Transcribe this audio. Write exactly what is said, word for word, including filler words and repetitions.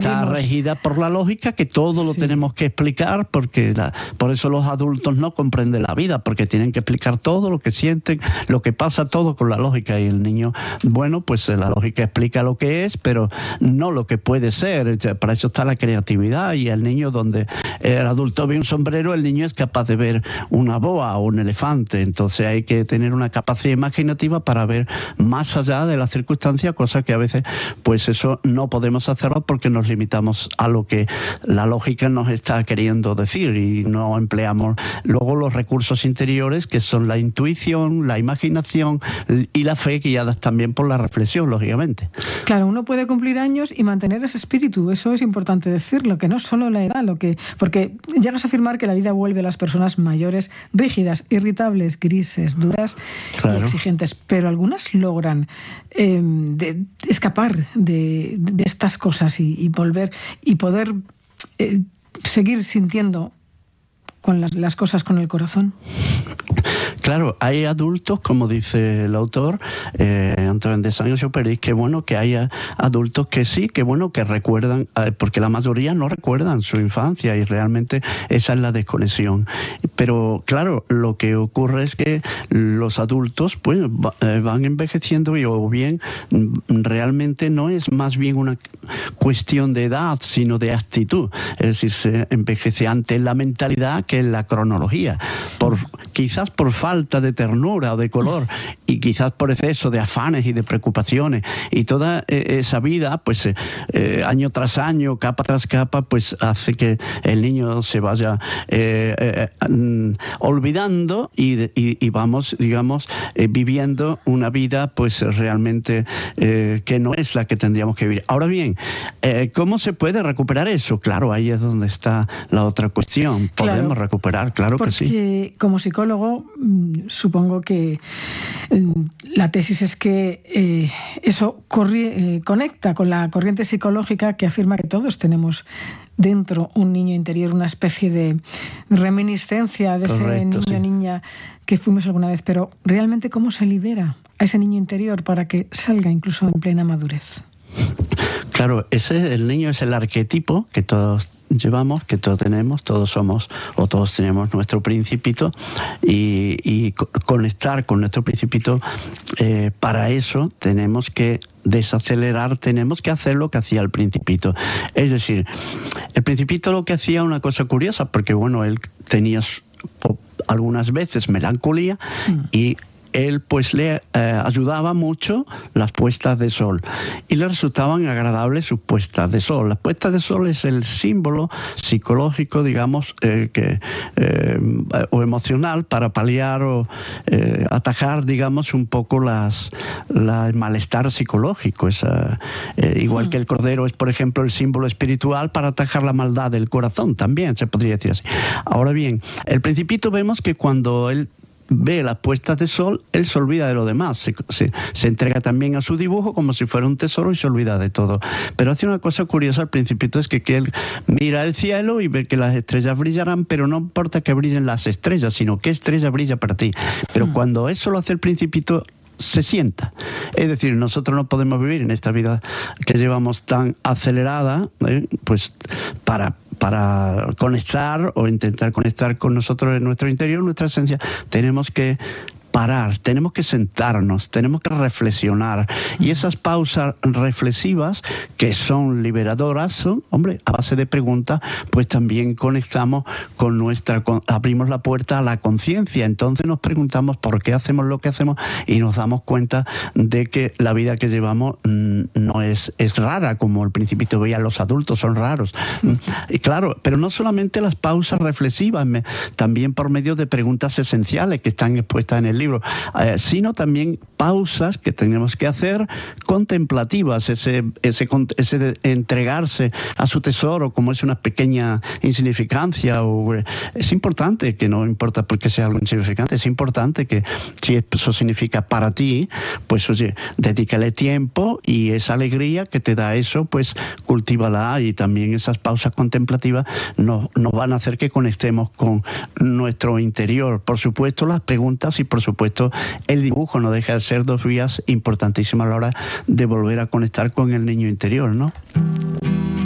está regida por la lógica, que todo lo sí. tenemos que explicar, porque la, por eso los adultos no comprenden la vida, porque tienen que explicar todo lo que sienten, lo que pasa, todo con la lógica. Y el niño, bueno, pues la lógica explica lo que es, pero no lo que puede ser. Para eso está la creatividad. Y el niño, donde el adulto ve un sombrero, el niño es capaz de ver una boa o un elefante. Entonces hay que tener una capacidad imaginativa para ver más allá de las circunstancias, cosa que a veces pues eso no podemos hacerlo porque nos limitamos a lo que la lógica nos está queriendo decir y no empleamos luego los recursos interiores, que son la intuición, la imaginación y la fe, guiadas también por la reflexión, lógicamente. Claro, uno puede cumplir años y mantener ese espíritu, eso es importante decirlo, que no es solo la edad, lo que porque llegas a afirmar que la vida vuelve a las personas mayores rígidas, irritables, grises, duras claro. y exigentes, pero algunas logran eh, de, escapar de, de estas cosas y, y volver y poder eh, seguir sintiendo con las, las cosas con el corazón. Claro, hay adultos, como dice el autor, eh, Antoine de Saint-Exupéry, que bueno, que hay adultos que sí, que bueno, que recuerdan, eh, porque la mayoría no recuerdan su infancia y realmente esa es la desconexión. Pero claro, lo que ocurre es que los adultos pues va, eh, van envejeciendo y o bien realmente no es más bien una cuestión de edad, sino de actitud. Es decir, se envejece ante la mentalidad que en la cronología. Por, quizás por falta de ternura o de color y quizás por exceso de afanes y de preocupaciones y toda eh, esa vida pues eh, eh, año tras año, capa tras capa, pues hace que el niño se vaya eh, eh, mm, olvidando y, y, y vamos, digamos, eh, viviendo una vida pues realmente eh, que no es la que tendríamos que vivir. Ahora bien, eh, ¿cómo se puede recuperar eso? Claro, ahí es donde está la otra cuestión. Podemos claro, recuperar, claro que sí. Porque como psicólogo supongo que eh, la tesis es que eh, eso corri- eh, conecta con la corriente psicológica que afirma que todos tenemos dentro un niño interior, una especie de reminiscencia de Correcto, ese niño o sí. niña que fuimos alguna vez, pero realmente ¿cómo se libera a ese niño interior para que salga incluso en plena madurez? Claro, ese el niño es el arquetipo que todos llevamos, que todos tenemos, todos somos o todos tenemos nuestro principito y, y co- conectar con nuestro principito, eh, para eso tenemos que desacelerar, tenemos que hacer lo que hacía el principito. Es decir, el principito lo que hacía una cosa curiosa, porque bueno, él tenía su, o, algunas veces melancolía mm. y él pues le eh, ayudaba mucho las puestas de sol y le resultaban agradables sus puestas de sol. Las puestas de sol es el símbolo psicológico, digamos, eh, que, eh, o emocional para paliar o eh, atajar, digamos, un poco las, la, el malestar psicológico. Esa, eh, igual que el cordero es, por ejemplo, el símbolo espiritual para atajar la maldad del corazón, también se podría decir así. Ahora bien, el Principito vemos que cuando él ve las puestas de sol, él se olvida de lo demás, se, se, se entrega también a su dibujo como si fuera un tesoro y se olvida de todo. Pero hace una cosa curiosa al Principito, es que, que él mira el cielo y ve que las estrellas brillarán, pero no importa que brillen las estrellas, sino qué estrella brilla para ti. Pero mm. cuando eso lo hace el Principito, se sienta. Es decir, nosotros no podemos vivir en esta vida que llevamos tan acelerada, ¿eh? pues para para conectar o intentar conectar con nosotros en nuestro interior, nuestra esencia, tenemos que parar, tenemos que sentarnos, tenemos que reflexionar. Y esas pausas reflexivas que son liberadoras, son, hombre, a base de preguntas, pues también conectamos con nuestra, con, abrimos la puerta a la conciencia. Entonces nos preguntamos por qué hacemos lo que hacemos y nos damos cuenta de que la vida que llevamos mmm, no es, es rara, como el Principito veía, los adultos son raros. Y claro, pero no solamente las pausas reflexivas, me, también por medio de preguntas esenciales que están expuestas en el libro, eh, sino también pausas que tenemos que hacer contemplativas, ese, ese, ese de entregarse a su tesoro como es una pequeña insignificancia. O, eh, es importante, que no importa porque sea algo insignificante, es importante que si eso significa para ti, pues oye, dedícale tiempo y esa alegría que te da eso, pues cultívala, y también esas pausas contemplativas nos, nos van a hacer que conectemos con nuestro interior. Por supuesto, las preguntas y por supuesto supuesto el dibujo no deja de ser dos vías importantísimas a la hora de volver a conectar con el niño interior, ¿no?